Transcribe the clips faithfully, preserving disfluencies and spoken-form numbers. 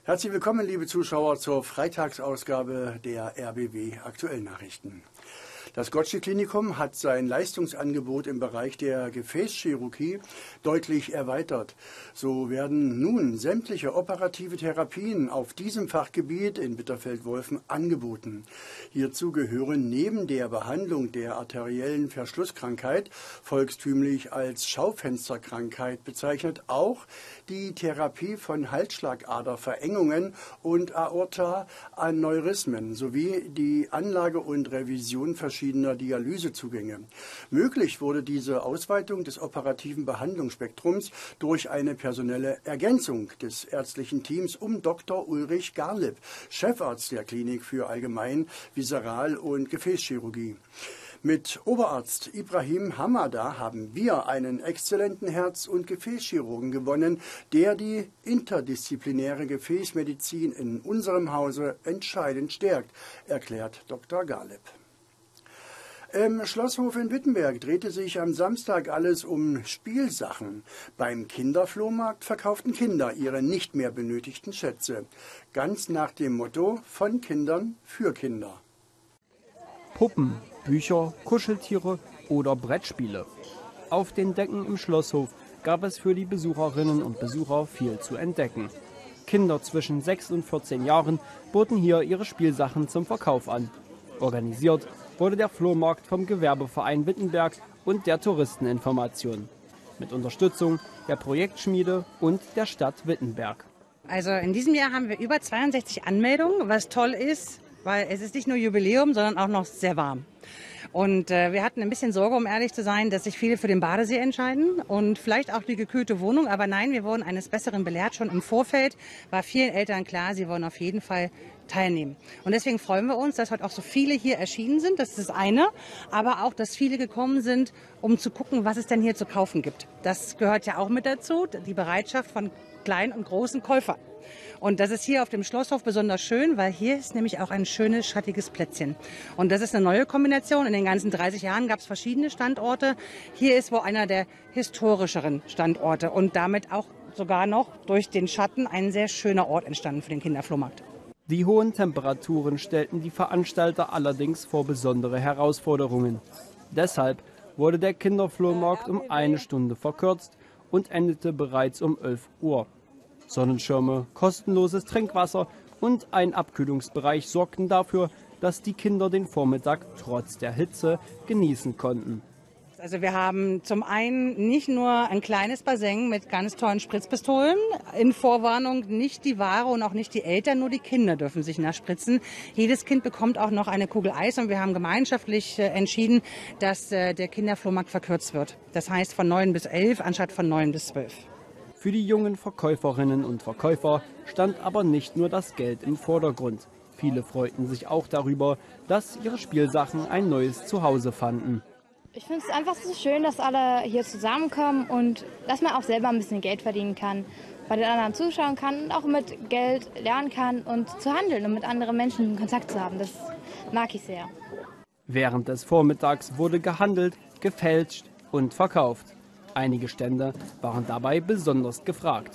Herzlich willkommen, liebe Zuschauer, zur Freitagsausgabe der R B W Aktuellnachrichten. Das Gottsche Klinikum hat sein Leistungsangebot im Bereich der Gefäßchirurgie deutlich erweitert. So werden nun sämtliche operative Therapien auf diesem Fachgebiet in Bitterfeld-Wolfen angeboten. Hierzu gehören neben der Behandlung der arteriellen Verschlusskrankheit, volkstümlich als Schaufensterkrankheit bezeichnet, auch die Therapie von Halsschlagaderverengungen und Aorta-Aneurysmen sowie die Anlage und Revision verschiedener Dialysezugänge. Möglich wurde diese Ausweitung des operativen Behandlungsspektrums durch eine personelle Ergänzung des ärztlichen Teams um Doktor Ulrich Garlipp, Chefarzt der Klinik für Allgemein-, Viseral- und Gefäßchirurgie. Mit Oberarzt Ibrahim Hamada haben wir einen exzellenten Herz- und Gefäßchirurgen gewonnen, der die interdisziplinäre Gefäßmedizin in unserem Hause entscheidend stärkt, erklärt Doktor Garlipp. Im Schlosshof in Wittenberg drehte sich am Samstag alles um Spielsachen. Beim Kinderflohmarkt verkauften Kinder ihre nicht mehr benötigten Schätze. Ganz nach dem Motto: von Kindern für Kinder. Puppen, Bücher, Kuscheltiere oder Brettspiele. Auf den Decken im Schlosshof gab es für die Besucherinnen und Besucher viel zu entdecken. Kinder zwischen sechs und vierzehn Jahren boten hier ihre Spielsachen zum Verkauf an. Organisiert wurde der Flohmarkt vom Gewerbeverein Wittenberg und der Touristeninformation mit Unterstützung der Projektschmiede und der Stadt Wittenberg. Also in diesem Jahr haben wir über zweiundsechzig Anmeldungen, was toll ist, weil es ist nicht nur Jubiläum, sondern auch noch sehr warm. Und äh, wir hatten ein bisschen Sorge, um ehrlich zu sein, dass sich viele für den Badesee entscheiden und vielleicht auch die gekühlte Wohnung. Aber nein, wir wurden eines Besseren belehrt. Schon im Vorfeld war vielen Eltern klar, sie wollen auf jeden Fall teilnehmen. Und deswegen freuen wir uns, dass heute auch so viele hier erschienen sind. Das ist das eine. Aber auch, dass viele gekommen sind, um zu gucken, was es denn hier zu kaufen gibt. Das gehört ja auch mit dazu, die Bereitschaft von kleinen und großen Käufern. Und das ist hier auf dem Schlosshof besonders schön, weil hier ist nämlich auch ein schönes, schattiges Plätzchen. Und das ist eine neue Kombination. In den ganzen dreißig Jahren gab es verschiedene Standorte. Hier ist wohl einer der historischeren Standorte und damit auch sogar noch durch den Schatten ein sehr schöner Ort entstanden für den Kinderflohmarkt. Die hohen Temperaturen stellten die Veranstalter allerdings vor besondere Herausforderungen. Deshalb wurde der Kinderflohmarkt um eine Stunde verkürzt und endete bereits um elf Uhr. Sonnenschirme, kostenloses Trinkwasser und ein Abkühlungsbereich sorgten dafür, dass die Kinder den Vormittag trotz der Hitze genießen konnten. Also wir haben zum einen nicht nur ein kleines Bassin mit ganz tollen Spritzpistolen. In Vorwarnung, nicht die Ware und auch nicht die Eltern, nur die Kinder dürfen sich nachspritzen. Jedes Kind bekommt auch noch eine Kugel Eis und wir haben gemeinschaftlich entschieden, dass der Kinderflohmarkt verkürzt wird. Das heißt von neun bis elf anstatt von neun bis zwölf. Für die jungen Verkäuferinnen und Verkäufer stand aber nicht nur das Geld im Vordergrund. Viele freuten sich auch darüber, dass ihre Spielsachen ein neues Zuhause fanden. Ich finde es einfach so schön, dass alle hier zusammenkommen und dass man auch selber ein bisschen Geld verdienen kann, bei den anderen zuschauen kann und auch mit Geld lernen kann und zu handeln und mit anderen Menschen Kontakt zu haben. Das mag ich sehr. Während des Vormittags wurde gehandelt, gefälscht und verkauft. Einige Stände waren dabei besonders gefragt.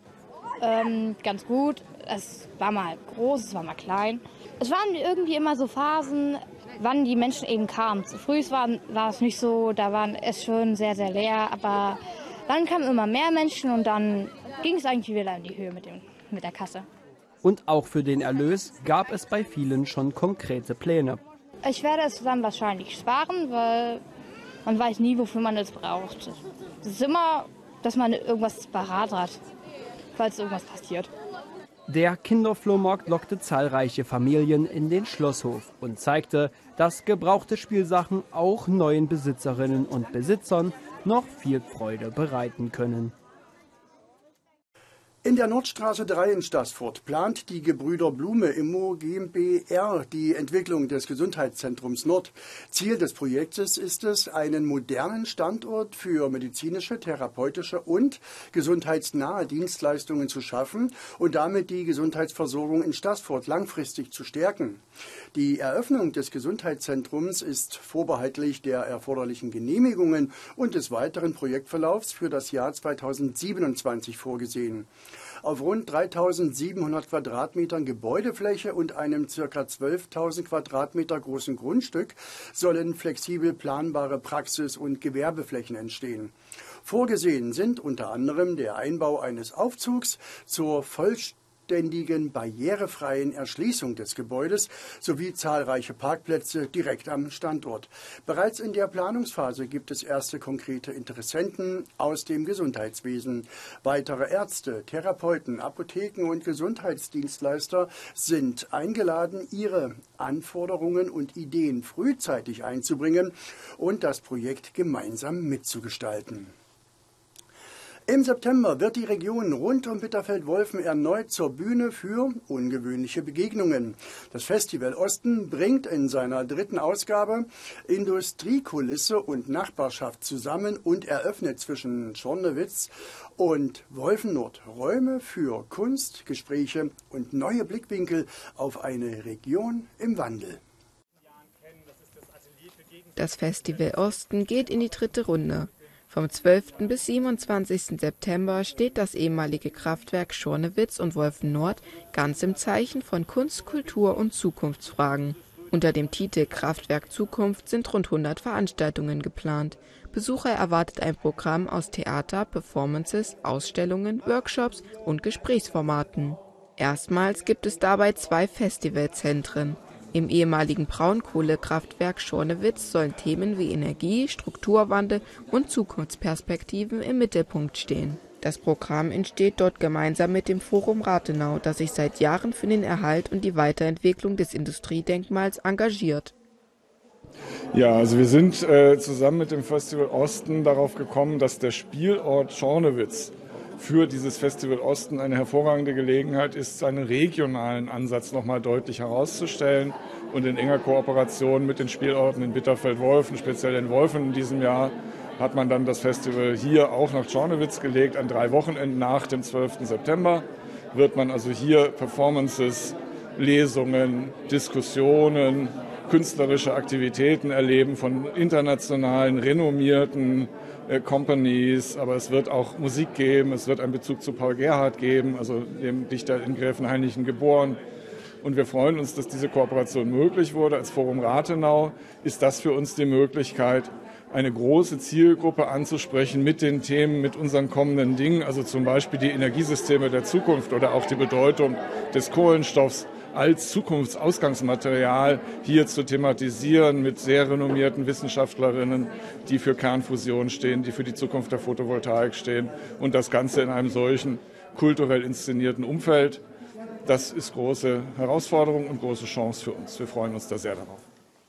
Ähm, ganz gut. Es war mal groß, es war mal klein. Es waren irgendwie immer so Phasen, wann die Menschen eben kamen. Zu früh war, war es nicht so, da war es schon sehr, sehr leer. Aber dann kamen immer mehr Menschen und dann ging es eigentlich wieder in die Höhe mit, dem, mit der Kasse. Und auch für den Erlös gab es bei vielen schon konkrete Pläne. Ich werde es dann wahrscheinlich sparen, weil man weiß nie, wofür man es braucht. Es ist immer, dass man irgendwas parat hat, falls irgendwas passiert. Der Kinderflohmarkt lockte zahlreiche Familien in den Schlosshof und zeigte, dass gebrauchte Spielsachen auch neuen Besitzerinnen und Besitzern noch viel Freude bereiten können. In der Nordstraße drei in Staßfurt plant die Gebrüder Blume Immo GmbR die Entwicklung des Gesundheitszentrums Nord. Ziel des Projektes ist es, einen modernen Standort für medizinische, therapeutische und gesundheitsnahe Dienstleistungen zu schaffen und damit die Gesundheitsversorgung in Staßfurt langfristig zu stärken. Die Eröffnung des Gesundheitszentrums ist vorbehaltlich der erforderlichen Genehmigungen und des weiteren Projektverlaufs für das Jahr zweitausendsiebenundzwanzig vorgesehen. Auf rund dreitausendsiebenhundert Quadratmetern Gebäudefläche und einem ca. zwölftausend Quadratmeter großen Grundstück sollen flexibel planbare Praxis- und Gewerbeflächen entstehen. Vorgesehen sind unter anderem der Einbau eines Aufzugs zur vollständigen barrierefreien Erschließung des Gebäudes sowie zahlreiche Parkplätze direkt am Standort. Bereits in der Planungsphase gibt es erste konkrete Interessenten aus dem Gesundheitswesen. Weitere Ärzte, Therapeuten, Apotheken und Gesundheitsdienstleister sind eingeladen, ihre Anforderungen und Ideen frühzeitig einzubringen und das Projekt gemeinsam mitzugestalten. Im September wird die Region rund um Bitterfeld-Wolfen erneut zur Bühne für ungewöhnliche Begegnungen. Das Festival Osten bringt in seiner dritten Ausgabe Industriekulisse und Nachbarschaft zusammen und eröffnet zwischen Schornewitz und Wolfen-Nord Räume für Kunst, Gespräche und neue Blickwinkel auf eine Region im Wandel. Das Festival Osten geht in die dritte Runde. Vom zwölften bis siebenundzwanzigsten September steht das ehemalige Kraftwerk Schornewitz und Wolfen-Nord ganz im Zeichen von Kunst, Kultur und Zukunftsfragen. Unter dem Titel Kraftwerk Zukunft sind rund hundert Veranstaltungen geplant. Besucher erwartet ein Programm aus Theater, Performances, Ausstellungen, Workshops und Gesprächsformaten. Erstmals gibt es dabei zwei Festivalzentren. Im ehemaligen Braunkohlekraftwerk Schornewitz sollen Themen wie Energie, Strukturwandel und Zukunftsperspektiven im Mittelpunkt stehen. Das Programm entsteht dort gemeinsam mit dem Forum Rathenau, das sich seit Jahren für den Erhalt und die Weiterentwicklung des Industriedenkmals engagiert. Ja, also wir sind äh, zusammen mit dem Festival Osten darauf gekommen, dass der Spielort Schornewitz für dieses Festival Osten eine hervorragende Gelegenheit ist, seinen regionalen Ansatz noch mal deutlich herauszustellen und in enger Kooperation mit den Spielorten in Bitterfeld-Wolfen, speziell in Wolfen in diesem Jahr, hat man dann das Festival hier auch nach Schornewitz gelegt. An drei Wochenenden nach dem zwölften September wird man also hier Performances, Lesungen, Diskussionen, künstlerische Aktivitäten erleben von internationalen, renommierten äh, Companies, aber es wird auch Musik geben, es wird einen Bezug zu Paul Gerhardt geben, also dem Dichter in Gräfenhainichen geboren. Und wir freuen uns, dass diese Kooperation möglich wurde. Als Forum Rathenau ist das für uns die Möglichkeit, eine große Zielgruppe anzusprechen mit den Themen, mit unseren kommenden Dingen, also zum Beispiel die Energiesysteme der Zukunft oder auch die Bedeutung des Kohlenstoffs als Zukunftsausgangsmaterial hier zu thematisieren mit sehr renommierten Wissenschaftlerinnen, die für Kernfusion stehen, die für die Zukunft der Photovoltaik stehen und das Ganze in einem solchen kulturell inszenierten Umfeld. Das ist große Herausforderung und große Chance für uns. Wir freuen uns da sehr darauf.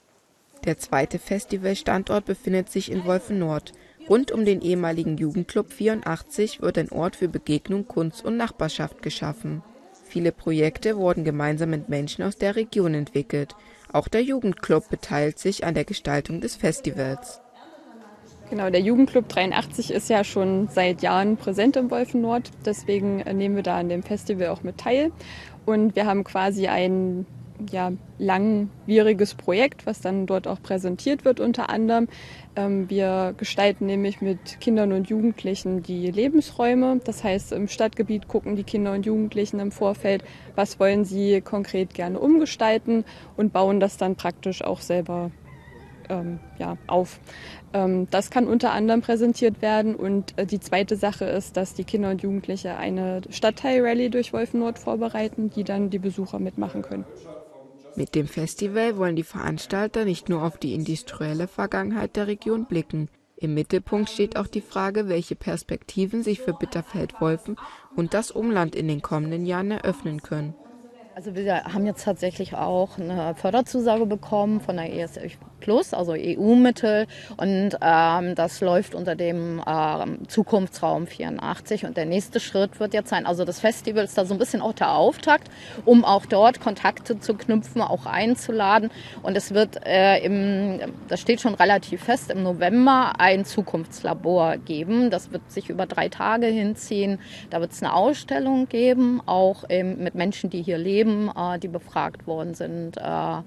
Der zweite Festivalstandort befindet sich in Wolfen-Nord. Rund um den ehemaligen Jugendclub vierundachtzig wird ein Ort für Begegnung, Kunst und Nachbarschaft geschaffen. Viele Projekte wurden gemeinsam mit Menschen aus der Region entwickelt. Auch der Jugendclub beteiligt sich an der Gestaltung des Festivals. Genau, der Jugendclub dreiundachtzig ist ja schon seit Jahren präsent im Wolfen-Nord. Deswegen nehmen wir da an dem Festival auch mit teil. Und wir haben quasi ein ja, langwieriges Projekt, was dann dort auch präsentiert wird unter anderem. Ähm, wir gestalten nämlich mit Kindern und Jugendlichen die Lebensräume. Das heißt, im Stadtgebiet gucken die Kinder und Jugendlichen im Vorfeld, was wollen sie konkret gerne umgestalten und bauen das dann praktisch auch selber ähm, ja, auf. Ähm, das kann unter anderem präsentiert werden. Und äh, die zweite Sache ist, dass die Kinder und Jugendliche eine Stadtteil-Rallye durch Wolfen-Nord vorbereiten, die dann die Besucher mitmachen können. Mit dem Festival wollen die Veranstalter nicht nur auf die industrielle Vergangenheit der Region blicken. Im Mittelpunkt steht auch die Frage, welche Perspektiven sich für Bitterfeld-Wolfen und das Umland in den kommenden Jahren eröffnen können. Also wir haben jetzt tatsächlich auch eine Förderzusage bekommen von der E S F Plus, also E U-Mittel. Und ähm, das läuft unter dem ähm, Zukunftsraum vierundachtzig. Und der nächste Schritt wird jetzt sein, also das Festival ist da so ein bisschen auch der Auftakt, um auch dort Kontakte zu knüpfen, auch einzuladen. Und es wird, äh, im, das steht schon relativ fest, im November ein Zukunftslabor geben. Das wird sich über drei Tage hinziehen. Da wird es eine Ausstellung geben, auch ähm, mit Menschen, die hier leben, die befragt worden sind.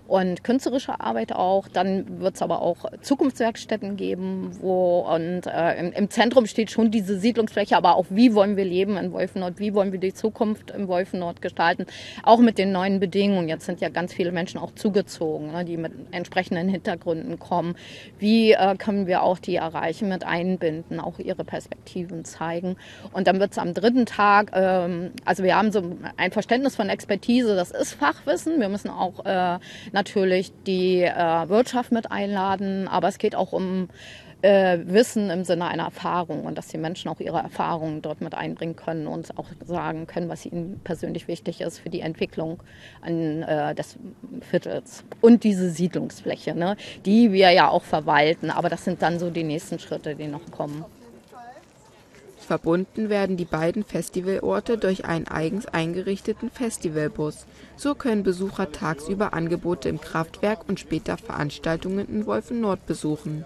und künstlerische Arbeit auch. Dann wird es aber auch Zukunftswerkstätten geben, wo und äh, im, im Zentrum steht schon diese Siedlungsfläche, aber auch wie wollen wir leben in Wolfenort, wie wollen wir die Zukunft im Wolfenort gestalten, auch mit den neuen Bedingungen. Jetzt sind ja ganz viele Menschen auch zugezogen, ne, die mit entsprechenden Hintergründen kommen. Wie äh, können wir auch die erreichen, mit einbinden, auch ihre Perspektiven zeigen. Und dann wird es am dritten Tag, ähm, also wir haben so ein Verständnis von Expertise, das ist Fachwissen. Wir müssen auch äh, natürlich die äh, Wirtschaft mit einladen, aber es geht auch um äh, Wissen im Sinne einer Erfahrung und dass die Menschen auch ihre Erfahrungen dort mit einbringen können und auch sagen können, was ihnen persönlich wichtig ist für die Entwicklung an, äh, des Viertels. Und diese Siedlungsfläche, ne, die wir ja auch verwalten, aber das sind dann so die nächsten Schritte, die noch kommen. Verbunden werden die beiden Festivalorte durch einen eigens eingerichteten Festivalbus. So können Besucher tagsüber Angebote im Kraftwerk und später Veranstaltungen in Wolfenort besuchen.